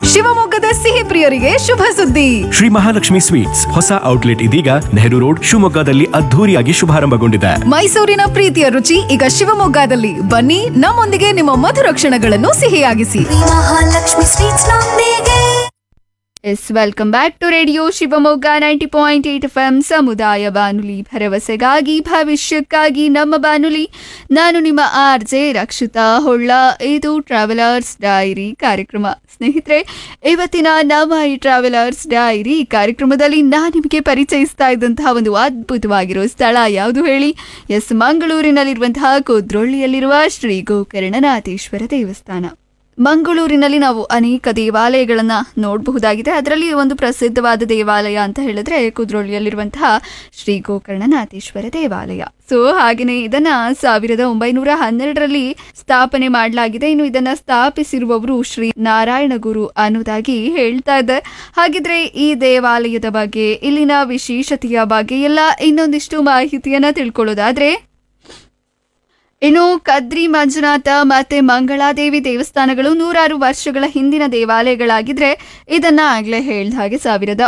ಶಿವಮೊಗ್ಗದ ಸಿಹಿ ಪ್ರಿಯರಿಗೆ ಶುಭ ಸುದ್ದಿ. ಶ್ರೀ ಮಹಾಲಕ್ಷ್ಮಿ ಸ್ವೀಟ್ಸ್ ಹೊಸ ಔಟ್ಲೆಟ್ ಇದೀಗ ನೆಹರು ರೋಡ್ ಶಿವಮೊಗ್ಗದಲ್ಲಿ ಅದ್ಧೂರಿಯಾಗಿ ಶುಭಾರಂಭಗೊಂಡಿದೆ. ಮೈಸೂರಿನ ಪ್ರೀತಿಯ ರುಚಿ ಈಗ ಶಿವಮೊಗ್ಗದಲ್ಲಿ. ಬನ್ನಿ, ನಮ್ಮೊಂದಿಗೆ ನಿಮ್ಮ ಮಧುರ ಕ್ಷಣಗಳನ್ನು ಸಿಹಿಯಾಗಿಸಿ. ಮಹಾಲಕ್ಷ್ಮಿ ಸ್ವೀಟ್ಸ್ ನೊಂದಿಗೆ. Welcome back to radio Shivamogga 90.8 FM ಸಮುದಾಯ ಬಾನುಲಿ, ಭರವಸೆಗಾಗಿ ಭವಿಷ್ಯಕ್ಕಾಗಿ ನಮ್ಮ ಬಾನುಲಿ. ನಾನು ನಿಮ್ಮ RJ ರಕ್ಷಿತಾ ಹೊಳ್ಳ. ಇದು ಟ್ರಾವೆಲರ್ಸ್ ಡೈರಿ ಕಾರ್ಯಕ್ರಮ. ಸ್ನೇಹಿತರೆ, ಇವತ್ತಿನ ನಮ್ಮ ಈ ಟ್ರಾವೆಲರ್ಸ್ ಡೈರಿ ಕಾರ್ಯಕ್ರಮದಲ್ಲಿ ನಾನು ನಿಮಗೆ ಪರಿಚಯಿಸ್ತಾ ಇದ್ದಂತಹ ಒಂದು ಅದ್ಭುತವಾಗಿರೋ ಸ್ಥಳ ಯಾವುದು ಹೇಳಿ? ಮಂಗಳೂರಿನಲ್ಲಿರುವಂತಹ ಕುದ್ರೋಳಿಯಲ್ಲಿರುವ ಶ್ರೀ ಗೋಕರ್ಣನಾಥೇಶ್ವರ ದೇವಸ್ಥಾನ. ಮಂಗಳೂರಿನಲ್ಲಿ ನಾವು ಅನೇಕ ದೇವಾಲಯಗಳನ್ನ ನೋಡಬಹುದಾಗಿದೆ. ಅದರಲ್ಲಿ ಒಂದು ಪ್ರಸಿದ್ಧವಾದ ದೇವಾಲಯ ಅಂತ ಹೇಳಿದ್ರೆ ಕುದ್ರೋಳಿಯಲ್ಲಿರುವಂತಹ ಶ್ರೀ ಗೋಕರ್ಣನಾಥೇಶ್ವರ ದೇವಾಲಯ. ಹಾಗೆಯೇ ಇದನ್ನ 1912ರಲ್ಲಿ ಸ್ಥಾಪನೆ ಮಾಡಲಾಗಿದೆ. ಇನ್ನು ಇದನ್ನ ಸ್ಥಾಪಿಸಿರುವವರು ಶ್ರೀ ನಾರಾಯಣ ಗುರು ಅನ್ನೋದಾಗಿ ಹೇಳ್ತಾ ಇದೆ. ಹಾಗಿದ್ರೆ ಈ ದೇವಾಲಯದ ಬಗ್ಗೆ, ಇಲ್ಲಿನ ವಿಶೇಷತೆಯ ಬಗ್ಗೆ ಎಲ್ಲ ಇನ್ನೊಂದಿಷ್ಟು ಮಾಹಿತಿಯನ್ನ ತಿಳ್ಕೊಳ್ಳೋದಾದ್ರೆ, ಇನ್ನು ಕದ್ರಿ ಮಂಜುನಾಥ ಮತ್ತೆ ಮಂಗಳಾದೇವಿ ದೇವಸ್ಥಾನಗಳು 100 ವರ್ಷಗಳ ಹಿಂದಿನ ದೇವಾಲಯಗಳಾಗಿದ್ರೆ, ಇದನ್ನ ಆಗ್ಲೇ ಹೇಳ್ದ ಹಾಗೆ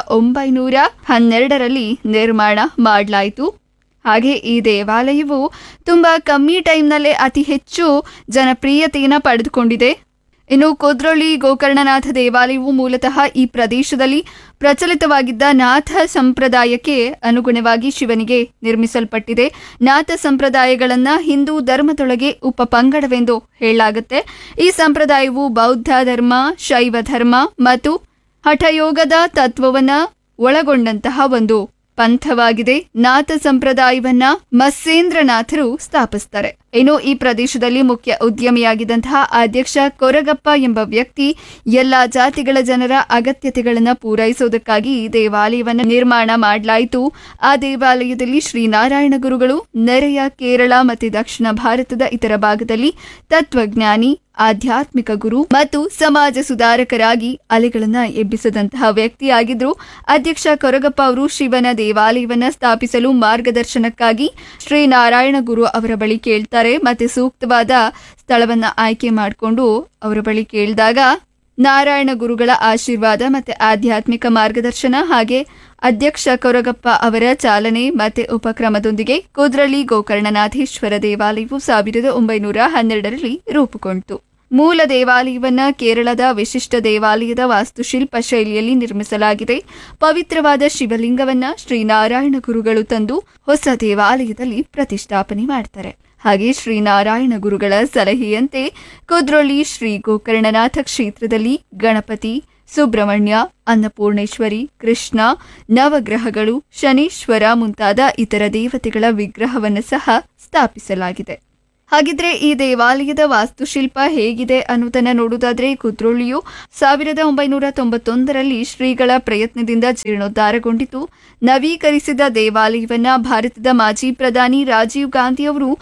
1912ರಲ್ಲಿ ನಿರ್ಮಾಣ ಮಾಡಲಾಯಿತು. ಹಾಗೆ ಈ ದೇವಾಲಯವು ತುಂಬಾ ಕಮ್ಮಿ ಟೈಮ್ನಲ್ಲೇ ಅತಿ ಹೆಚ್ಚು ಜನಪ್ರಿಯತೆಯನ್ನು ಪಡೆದುಕೊಂಡಿದೆ. ಇನ್ನು ಕುದ್ರೋಳಿ ಗೋಕರ್ಣನಾಥ ದೇವಾಲಯವು ಮೂಲತಃ ಈ ಪ್ರದೇಶದಲ್ಲಿ ಪ್ರಚಲಿತವಾಗಿದ್ದ ನಾಥ ಸಂಪ್ರದಾಯಕ್ಕೆ ಅನುಗುಣವಾಗಿ ಶಿವನಿಗೆ ನಿರ್ಮಿಸಲ್ಪಟ್ಟಿದೆ. ನಾಥ ಸಂಪ್ರದಾಯಗಳನ್ನ ಹಿಂದೂ ಧರ್ಮದೊಳಗೆ ಉಪಪಂಗಡವೆಂದು ಹೇಳಲಾಗುತ್ತೆ. ಈ ಸಂಪ್ರದಾಯವು ಬೌದ್ಧ ಧರ್ಮ, ಶೈವ ಧರ್ಮ ಮತ್ತು ಹಠಯೋಗದ ತತ್ವವನ್ನ ಒಳಗೊಂಡಂತಹ ಒಂದು ಪಂಥವಾಗಿದೆ. ನಾಥ ಸಂಪ್ರದಾಯವನ್ನ ಮತ್ಸ್ಯೇಂದ್ರನಾಥರು ಸ್ಥಾಪಿಸ್ತಾರೆ. ಇನ್ನು ಈ ಪ್ರದೇಶದಲ್ಲಿ ಮುಖ್ಯ ಉದ್ಯಮಿಯಾಗಿದ್ದಂತಹ ಅಧ್ಯಕ್ಷ ಕೊರಗಪ್ಪ ಎಂಬ ವ್ಯಕ್ತಿ ಎಲ್ಲಾ ಜಾತಿಗಳ ಜನರ ಅಗತ್ಯತೆಗಳನ್ನು ಪೂರೈಸುವುದಕ್ಕಾಗಿ ಈ ದೇವಾಲಯವನ್ನು ನಿರ್ಮಾಣ ಮಾಡಲಾಯಿತು. ಆ ದೇವಾಲಯದಲ್ಲಿ ಶ್ರೀನಾರಾಯಣ ಗುರುಗಳು ನೆರೆಯ ಕೇರಳ ಮತ್ತು ದಕ್ಷಿಣ ಭಾರತದ ಇತರ ಭಾಗದಲ್ಲಿ ತತ್ವಜ್ಞಾನಿ, ಆಧ್ಯಾತ್ಮಿಕ ಗುರು ಮತ್ತು ಸಮಾಜ ಸುಧಾರಕರಾಗಿ ಅಲೆಗಳನ್ನ ಎಬ್ಬಿಸದಂತಹ ವ್ಯಕ್ತಿಯಾಗಿದ್ರು. ಅಧ್ಯಕ್ಷ ಕೊರಗಪ್ಪ ಅವರು ಶಿವನ ದೇವಾಲಯವನ್ನ ಸ್ಥಾಪಿಸಲು ಮಾರ್ಗದರ್ಶನಕ್ಕಾಗಿ ಶ್ರೀನಾರಾಯಣ ಗುರು ಅವರ ಬಳಿ ಕೇಳ್ತಾರೆ. ಮತ್ತೆ ಸೂಕ್ತವಾದ ಸ್ಥಳವನ್ನ ಆಯ್ಕೆ ಮಾಡಿಕೊಂಡು ಅವರ ಬಳಿ ಕೇಳಿದಾಗ ನಾರಾಯಣ ಗುರುಗಳ ಆಶೀರ್ವಾದ ಮತ್ತೆ ಆಧ್ಯಾತ್ಮಿಕ ಮಾರ್ಗದರ್ಶನ ಹಾಗೆ ಅಧ್ಯಕ್ಷ ಕೊರಗಪ್ಪ ಅವರ ಚಾಲನೆ ಮತ್ತೆ ಉಪಕ್ರಮದೊಂದಿಗೆ ಕುದ್ರೋಳಿ ಗೋಕರ್ಣನಾಥೇಶ್ವರ ದೇವಾಲಯವು 1912ರಲ್ಲಿ ರೂಪುಗೊಂಡಿತು. ಮೂಲ ದೇವಾಲಯವನ್ನ ಕೇರಳದ ವಿಶಿಷ್ಟ ದೇವಾಲಯದ ವಾಸ್ತುಶಿಲ್ಪ ಶೈಲಿಯಲ್ಲಿ ನಿರ್ಮಿಸಲಾಗಿದೆ. ಪವಿತ್ರವಾದ ಶಿವಲಿಂಗವನ್ನ ಶ್ರೀನಾರಾಯಣ ಗುರುಗಳು ತಂದು ಹೊಸ ದೇವಾಲಯದಲ್ಲಿ ಪ್ರತಿಷ್ಠಾಪನೆ ಮಾಡ್ತಾರೆ. ಹಾಗೆ ಶ್ರೀನಾರಾಯಣ ಗುರುಗಳ ಸಲಹೆಯಂತೆ ಕುದ್ರೋಳಿ ಶ್ರೀ ಗೋಕರ್ಣನಾಥ ಕ್ಷೇತ್ರದಲ್ಲಿ ಗಣಪತಿ, ಸುಬ್ರಹ್ಮಣ್ಯ, ಅನ್ನಪೂರ್ಣೇಶ್ವರಿ, ಕೃಷ್ಣ, ನವಗ್ರಹಗಳು, ಶನೀಶ್ವರ ಮುಂತಾದ ಇತರ ದೇವತೆಗಳ ವಿಗ್ರಹವನ್ನು ಸಹ ಸ್ಥಾಪಿಸಲಾಗಿದೆ. ಹಾಗಿದ್ರೆ ಈ ದೇವಾಲಯದ ವಾಸ್ತುಶಿಲ್ಪ ಹೇಗಿದೆ ಅನ್ನೋದನ್ನ ನೋಡುವುದಾದ್ರೆ, ಕುದ್ರೋಳಿಯು 1991ರಲ್ಲಿ ಶ್ರೀಗಳ ಪ್ರಯತ್ನದಿಂದ ಜೀರ್ಣೋದ್ಧಾರಗೊಂಡಿತು. ನವೀಕರಿಸಿದ ದೇವಾಲಯವನ್ನ ಭಾರತದ ಮಾಜಿ ಪ್ರಧಾನಿ ರಾಜೀವ್ ಗಾಂಧಿ ಅವರು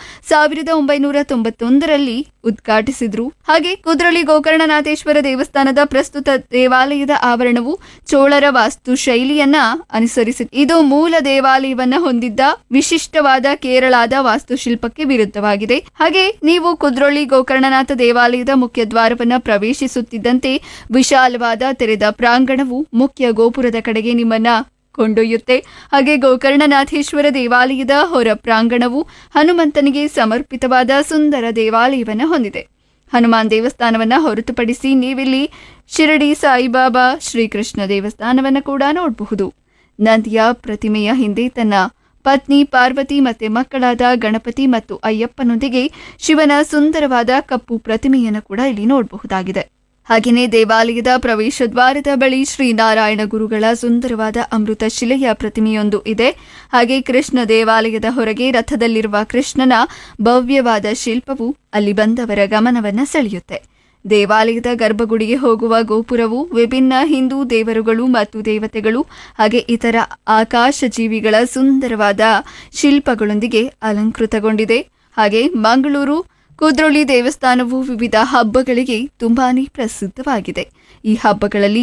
1991ರಲ್ಲಿ ಉದ್ಘಾಟಿಸಿದ್ರು. ಹಾಗೆ ಕುದ್ರೋಳಿ ಗೋಕರ್ಣನಾಥೇಶ್ವರ ದೇವಸ್ಥಾನದ ಪ್ರಸ್ತುತ ದೇವಾಲಯದ ಆವರಣವು ಚೋಳರ ವಾಸ್ತು ಶೈಲಿಯನ್ನ ಅನುಸರಿಸಿದೆ. ಇದು ಮೂಲ ದೇವಾಲಯವನ್ನ ಹೊಂದಿದ್ದ ವಿಶಿಷ್ಟವಾದ ಕೇರಳದ ವಾಸ್ತುಶಿಲ್ಪಕ್ಕೆ ವಿರುದ್ಧವಾಗಿದೆ. ಹಾಗೆ ನೀವು ಕುದ್ರೋಳಿ ಗೋಕರ್ಣನಾಥ ದೇವಾಲಯದ ಮುಖ್ಯ ದ್ವಾರವನ್ನ ಪ್ರವೇಶಿಸುತ್ತಿದ್ದಂತೆ ವಿಶಾಲವಾದ ತೆರೆದ ಪ್ರಾಂಗಣವು ಮುಖ್ಯ ಗೋಪುರದ ಕಡೆಗೆ ನಿಮ್ಮನ್ನ ಕೊಂಡೊಯ್ಯುತ್ತೆ. ಹಾಗೆ ಗೋಕರ್ಣನಾಥೇಶ್ವರ ದೇವಾಲಯದ ಹೊರ ಪ್ರಾಂಗಣವು ಹನುಮಂತನಿಗೆ ಸಮರ್ಪಿತವಾದ ಸುಂದರ ದೇವಾಲಯವನ್ನ ಹೊಂದಿದೆ. ಹನುಮಾನ್ ದೇವಸ್ಥಾನವನ್ನ ಹೊರತುಪಡಿಸಿ ನೀವಿಲ್ಲಿ ಶಿರಡಿ ಸಾಯಿಬಾಬಾ, ಶ್ರೀಕೃಷ್ಣ ದೇವಸ್ಥಾನವನ್ನ ಕೂಡ ನೋಡಬಹುದು. ನಂದಿಯ ಪ್ರತಿಮೆಯ ಹಿಂದೆ ತನ್ನ ಪತ್ನಿ ಪಾರ್ವತಿ ಮತ್ತೆ ಮಕ್ಕಳಾದ ಗಣಪತಿ ಮತ್ತು ಅಯ್ಯಪ್ಪನೊಂದಿಗೆ ಶಿವನ ಸುಂದರವಾದ ಕಪ್ಪು ಪ್ರತಿಮೆಯನ್ನು ಕೂಡ ಇಲ್ಲಿ ನೋಡಬಹುದಾಗಿದೆ. ಹಾಗೆಯೇ ದೇವಾಲಯದ ಪ್ರವೇಶ ದ್ವಾರದ ಬಳಿ ಶ್ರೀನಾರಾಯಣ ಗುರುಗಳ ಸುಂದರವಾದ ಅಮೃತ ಶಿಲೆಯ ಪ್ರತಿಮೆಯೊಂದು ಇದೆ. ಹಾಗೆ ಕೃಷ್ಣ ದೇವಾಲಯದ ಹೊರಗೆ ರಥದಲ್ಲಿರುವ ಕೃಷ್ಣನ ಭವ್ಯವಾದ ಶಿಲ್ಪವು ಅಲ್ಲಿ ಬಂದವರ ಗಮನವನ್ನ ಸೆಳೆಯುತ್ತೆ. ದೇವಾಲಯದ ಗರ್ಭಗುಡಿಗೆ ಹೋಗುವ ಗೋಪುರವು ವಿಭಿನ್ನ ಹಿಂದೂ ದೇವರುಗಳು ಮತ್ತು ದೇವತೆಗಳು ಹಾಗೆ ಇತರ ಆಕಾಶ ಜೀವಿಗಳ ಸುಂದರವಾದ ಶಿಲ್ಪಗಳೊಂದಿಗೆ ಅಲಂಕೃತಗೊಂಡಿದೆ. ಹಾಗೆ ಮಂಗಳೂರು ಕುದ್ರೋಳಿ ದೇವಸ್ಥಾನವು ವಿವಿಧ ಹಬ್ಬಗಳಿಗೆ ತುಂಬಾನೇ ಪ್ರಸಿದ್ಧವಾಗಿದೆ. ಈ ಹಬ್ಬಗಳಲ್ಲಿ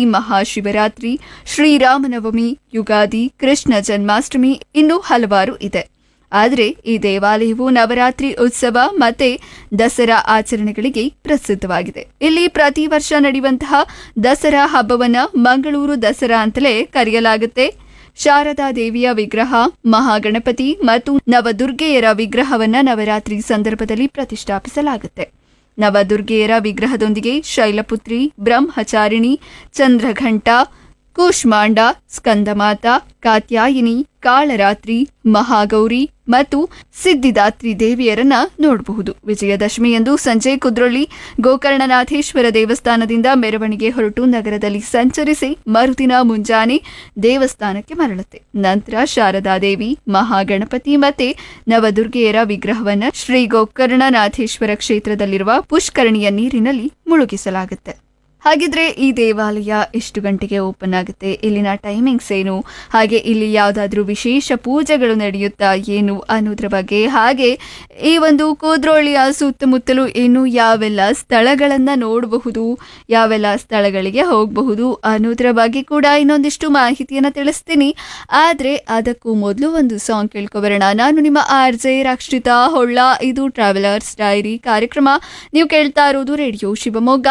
ಮಹಾಶಿವರಾತ್ರಿ, ಶ್ರೀರಾಮನವಮಿ, ಯುಗಾದಿ, ಕೃಷ್ಣ ಜನ್ಮಾಷ್ಟಮಿ ಇನ್ನೂ ಹಲವಾರು ಇದೆ. ಆದರೆ ಈ ದೇವಾಲಯವು ನವರಾತ್ರಿ ಉತ್ಸವ ಮತ್ತೆ ದಸರಾ ಆಚರಣೆಗಳಿಗೆ ಪ್ರಸಿದ್ಧವಾಗಿದೆ. ಇಲ್ಲಿ ಪ್ರತಿ ವರ್ಷ ನಡೆಯುವಂತಹ ದಸರಾ ಹಬ್ಬವನ್ನ ಮಂಗಳೂರು ದಸರಾ ಅಂತಲೇ ಕರೆಯಲಾಗುತ್ತೆ. ಶಾರದಾ ದೇವಿಯ ವಿಗ್ರಹ, ಮಹಾಗಣಪತಿ ಮತ್ತು ನವದುರ್ಗೆಯರ ವಿಗ್ರಹವನ್ನ ನವರಾತ್ರಿ ಸಂದರ್ಭದಲ್ಲಿ ಪ್ರತಿಷ್ಠಾಪಿಸಲಾಗುತ್ತೆ. ನವದುರ್ಗೆಯರ ವಿಗ್ರಹದೊಂದಿಗೆ ಶೈಲಪುತ್ರಿ, ಬ್ರಹ್ಮಚಾರಿಣಿ, ಚಂದ್ರಘಂಟ, ಕೂಷ್ಮಾಂಡ, ಸ್ಕಂದಮಾತ, ಕಾತ್ಯಾಯಿನಿ, ಕಾಳರಾತ್ರಿ, ಮಹಾಗೌರಿ ಮತ್ತು ಸಿದ್ಧಿದಾತ್ರಿ ದೇವಿಯರನ್ನ ನೋಡಬಹುದು. ವಿಜಯದಶಮಿಯಂದು ಸಂಜೆ ಕುದ್ರೋಳಿ ಗೋಕರ್ಣನಾಥೇಶ್ವರ ದೇವಸ್ಥಾನದಿಂದ ಮೆರವಣಿಗೆ ಹೊರಟು ನಗರದಲ್ಲಿ ಸಂಚರಿಸಿ ಮರುದಿನ ಮುಂಜಾನೆ ದೇವಸ್ಥಾನಕ್ಕೆ ಮರಳುತ್ತೆ. ನಂತರ ಶಾರದಾದೇವಿ, ಮಹಾಗಣಪತಿ ಮತ್ತೆ ನವದುರ್ಗೆಯರ ವಿಗ್ರಹವನ್ನ ಶ್ರೀ ಗೋಕರ್ಣನಾಥೇಶ್ವರ ಕ್ಷೇತ್ರದಲ್ಲಿರುವ ಪುಷ್ಕರಣಿಯ ನೀರಿನಲ್ಲಿ ಮುಳುಗಿಸಲಾಗುತ್ತೆ. ಹಾಗಿದ್ರೆ ಈ ದೇವಾಲಯ ಎಷ್ಟು ಗಂಟೆಗೆ ಓಪನ್ ಆಗುತ್ತೆ, ಇಲ್ಲಿನ ಟೈಮಿಂಗ್ಸ್ ಏನು, ಹಾಗೆ ಇಲ್ಲಿ ಯಾವುದಾದ್ರೂ ವಿಶೇಷ ಪೂಜೆಗಳು ನಡೆಯುತ್ತಾ ಏನು ಅನ್ನೋದ್ರ ಬಗ್ಗೆ, ಹಾಗೆ ಈ ಒಂದು ಕುದ್ರೋಳಿಯ ಸುತ್ತಮುತ್ತಲೂ ಇನ್ನು ಯಾವೆಲ್ಲ ಸ್ಥಳಗಳನ್ನು ನೋಡಬಹುದು, ಯಾವೆಲ್ಲ ಸ್ಥಳಗಳಿಗೆ ಹೋಗಬಹುದು ಅನ್ನೋದ್ರ ಬಗ್ಗೆ ಕೂಡ ಇನ್ನೊಂದಿಷ್ಟು ಮಾಹಿತಿಯನ್ನು ತಿಳಿಸ್ತೀನಿ. ಆದರೆ ಅದಕ್ಕೂ ಮೊದಲು ಒಂದು ಸಾಂಗ್ ಕೇಳ್ಕೊಬರೋಣ. ನಾನು ನಿಮ್ಮ RJ ರಕ್ಷಿತಾ ಹೊಳ್ಳ. ಇದು ಟ್ರಾವೆಲರ್ಸ್ ಡೈರಿ ಕಾರ್ಯಕ್ರಮ. ನೀವು ಕೇಳ್ತಾ ಇರೋದು ರೇಡಿಯೋ ಶಿವಮೊಗ್ಗ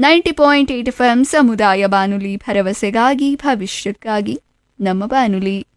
90.8 FM ಸಮುದಾಯ ಬಾನುಲಿ, ಭರವಸೆಗಾಗಿ ಭವಿಷ್ಯಕ್ಕಾಗಿ ನಮ್ಮ ಬಾನುಲಿ.